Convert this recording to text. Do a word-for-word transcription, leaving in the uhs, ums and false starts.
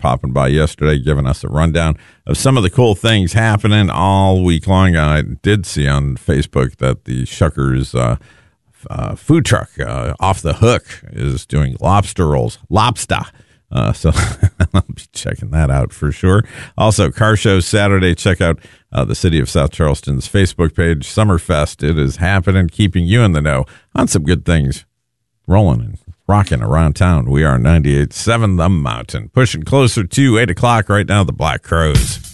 popping by yesterday, giving us a rundown of some of the cool things happening all week long. I did see on Facebook that the Shuckers uh, uh, food truck, uh, Off the Hook, is doing lobster rolls. Lobster. Uh, so I'll be checking that out for sure. Also, car show Saturday. Check out uh, the City of South Charleston's Facebook page. Summerfest. It is happening, keeping you in the know on some good things rolling and rocking around town. We are ninety-eight point seven The Mountain. Pushing closer to eight o'clock right now, the Black Crowes.